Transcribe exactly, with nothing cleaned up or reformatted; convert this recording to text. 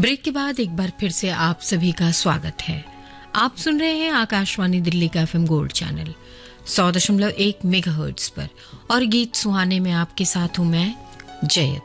Break के बाद एक बार फिर से आप सभी का स्वागत है। आप सुन रहे हैं आकाशवाणी दिल्ली का एफएम गोल्ड चैनल सौ दशमलव एक मेगाहर्ट्ज पर और गीत सुहाने में आपके साथ हूं मैं जयत।